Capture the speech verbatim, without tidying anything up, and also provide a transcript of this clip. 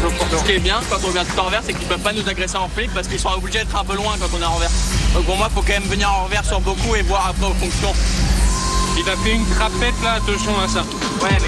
Ce qui est bien quand on vient tout en revers, c'est qu'ils peuvent pas nous agresser en flic parce qu'ils sont obligés d'être un peu loin quand on est en revers. Donc pour moi, il faut quand même venir en revers sur beaucoup et voir après aux fonctions. Il a fait une crapette là, attention à ça. Ouais, mais